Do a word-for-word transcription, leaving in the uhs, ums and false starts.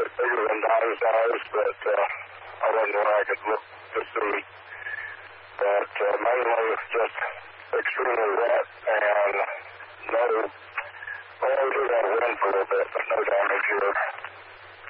bit bigger than dotted eyes, but uh, I wasn't where I could look to see. But uh, mainly it's just extremely wet and no, well, we did have wind for a little bit, but no damage here.